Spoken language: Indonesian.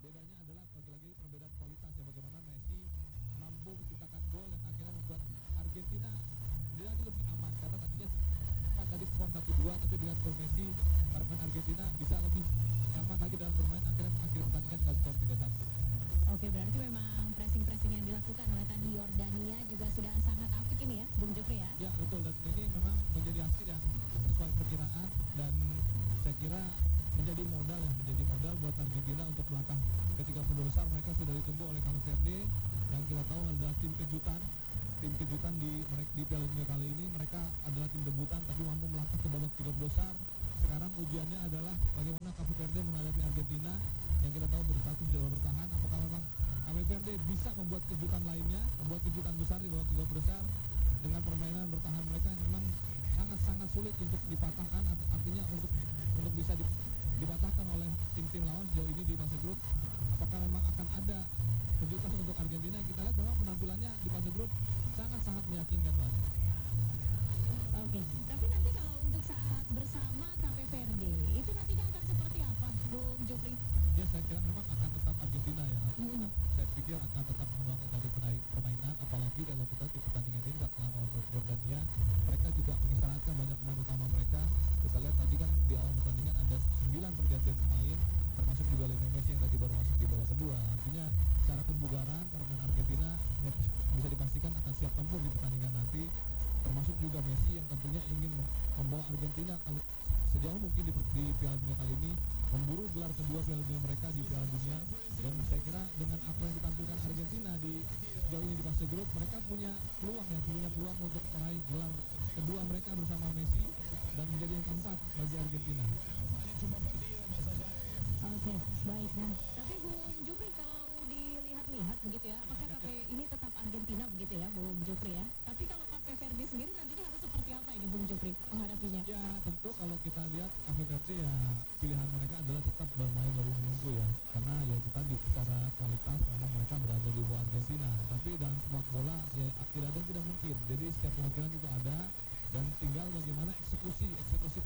bedanya adalah lagi-lagi perbedaan kualitas ya, bagaimana Messi mampu menciptakan gol yang akhirnya membuat Argentina lagi lebih aman karena tadinya tadi skor 1-2, tapi dengan gol Messi para pemain Argentina bisa lebih nyaman lagi dalam bermain, akhirnya mengakhiri pertandingan dengan skor 3-1. Oke, berarti memang pressing-pressing yang dilakukan oleh tadi Yordania juga sudah sangat apik ini ya, Bung Jupri ya? Ya betul, dan ini memang menjadi hasil yang sesuai perkiraan dan saya kira menjadi modal buat Argentina untuk melangkah ke 32 besar. Mereka sudah ditunggu oleh Cape Verde yang kita tahu adalah tim kejutan di Piala Dunia kali ini. Mereka adalah tim debutan tapi mampu melangkah ke babak 32 besar. Sekarang ujiannya adalah bagaimana Cape Verde menghadapi Argentina yang kita tahu berstatus juara bertahan. Apakah memang Cape Verde bisa membuat kejutan lainnya, membuat kejutan besar di babak 32 besar dengan permainan bertahan mereka yang memang sangat sulit untuk dipatahkan, artinya untuk bisa dipatahkan oleh tim-tim lawan sejauh ini di fase grup. Apakah memang akan ada kejutan untuk Argentina? Kita lihat memang penampilannya di fase grup sangat meyakinkan banget. Oke, tapi nanti kalau untuk saat bersama Cape Verde itu nantinya akan seperti apa, Bung Jupri? Ya saya kira memang akan tetap Argentina ya. Saya pikir akan tetap membangun dari permainan, apalagi kalau kita di pertandingan ini saat melawan Jordania, mereka juga mengisyaratkan banyak pemain utama mereka. Kita lihat tadi kan di awal pertandingan ada 9 pergantian pemain, termasuk juga Lionel Messi yang tadi baru masuk di babak kedua. Artinya secara kebugaran para pemain Argentina ya, bisa dipastikan akan siap tempur di pertandingan nanti, termasuk juga Messi yang tentunya ingin membawa Argentina kalau sejauh mungkin di Piala Dunia kali ini, memburu gelar kedua Piala Dunia mereka di Piala Dunia. Dan saya kira dengan apa yang ditampilkan Argentina di sejauh ini di fase grup, mereka punya peluang untuk meraih gelar kedua mereka bersama Messi dan menjadi yang keempat bagi Argentina. Oke, baik. Nah, tapi Bung Jupri kalau dilihat-lihat begitu ya, apakah Cape ini tetap Argentina begitu ya, Bung Jupri ya? Tapi kalau Cape Verde sendiri nantinya harus seperti apa ini, Bung Jupri, menghadapinya? Ya tentu kalau kita lihat Cape Verde ya pilihan mereka adalah tetap bermain lebih menunggu ya, karena ya kita di secara kualitas memang mereka berada di bawah Argentina, tapi dalam sepak bola ya tidak ada yang tidak mungkin, jadi setiap kemungkinan itu ada dan tinggal bagaimana eksekusi